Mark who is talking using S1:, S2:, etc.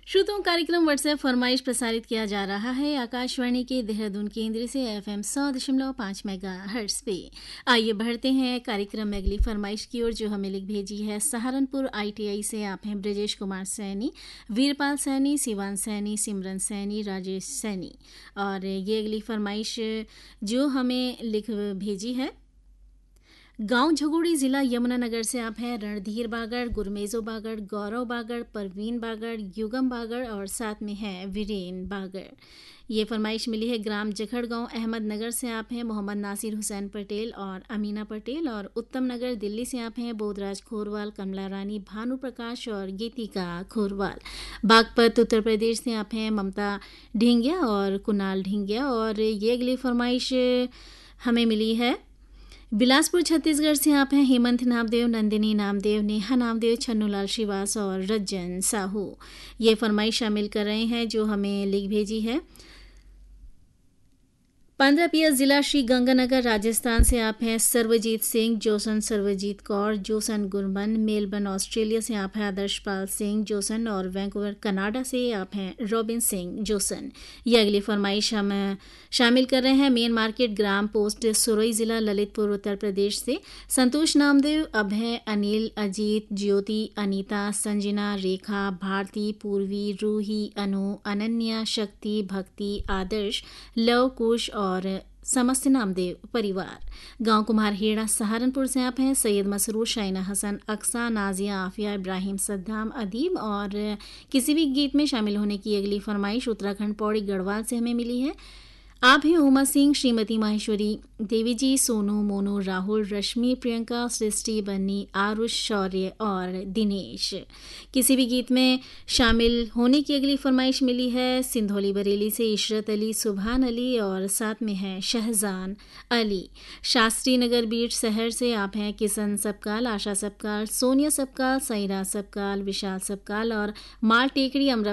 S1: श्रोताओं, कार्यक्रम व्हाट्सएप फरमाइश प्रसारित किया जा रहा है आकाशवाणी के देहरादून केंद्र से FM 100.5 मेगाहर्ट्ज पे। आइए बढ़ते हैं कार्यक्रम में अगली फरमाइश की ओर, जो हमें लिख भेजी है सहारनपुर ITI से। आप हैं ब्रजेश कुमार सैनी, वीरपाल सैनी, शिवान सैनी, सिमरन सैनी, राजेश सैनी। और ये अगली फरमाइश जो हमें लिख भेजी है गांव झगोड़ी, जिला यमुनानगर से। आप हैं रणधीर बागड़, गुरमेजो बागड़, गौरव बागड़, परवीन बागड़, युगम बागड़ और साथ में है वीरेन बागड़। ये फरमाइश मिली है ग्राम जखड़गांव, अहमदनगर से। आप हैं मोहम्मद नासिर हुसैन पटेल और अमीना पटेल। और उत्तम नगर, दिल्ली से। आप हैं बोधराज खोरवाल, कमला रानी, भानु प्रकाश और गीतिका खोरवाल। बागपत, उत्तर प्रदेश से। आप हैं ममता ढींगिया और कुणाल ढींगिया। और ये अगली फरमाइश हमें मिली है बिलासपुर, छत्तीसगढ़ से। आप हैं हेमंत नामदेव, नंदिनी नामदेव, नेहा नामदेव, छन्नूलाल श्रीवास और रज्जन साहू। ये फरमाइश शामिल कर रहे हैं जो हमें लिख भेजी है 15 PS, जिला श्री गंगानगर, राजस्थान से। आप हैं Sarvjeet Singh, Jason Sarvjeet Kaur, Jason Gurman. Melbourne, Australia से। आप हैं आदर्शपाल सिंह जोसन। और वैंकूवर, कनाडा से। आप हैं रॉबिन सिंह जोसन। ये अगली फरमाइश हम शामिल कर रहे हैं मेन मार्केट, ग्राम पोस्ट, सुरई, जिला ललितपुर, उत्तर प्रदेश से। संतोष नामदेव, अभय, अनिल, अजीत, ज्योति, अनीता, संजना, रेखा, भारती, पूर्वी, रूही, अनु, अनन्या, शक्ति, भक्ति, आदर्श, लव कुश और समस्त नामदेव परिवार। गांव कुम्हारहेड़ा, सहारनपुर से। आप हैं सैयद मसरूर, शाइना हसन, अक्सा, नाजिया, आफिया, इब्राहिम, सद्दाम, अदीब। और किसी भी गीत में शामिल होने की अगली फरमाइश उत्तराखंड, पौड़ी गढ़वाल से हमें मिली है। आप हैं उमा सिंह, श्रीमती माहेश्वरी देवी जी, सोनू, मोनू, राहुल, रश्मि, प्रियंका, सृष्टि, बन्नी, आरुष, शौर्य और दिनेश। किसी भी गीत में शामिल होने की अगली फरमाइश मिली है सिंधौली बरेली से। इशरत अली, सुभान अली और साथ में है शहजान अली। शास्त्री नगर, बीट शहर से। आप हैं किशन सबकाल, आशा सबकाल, सोनिया सबकाल, सईरा सबकाल, विशाल सबकाल और माल टेकड़ी, अमरा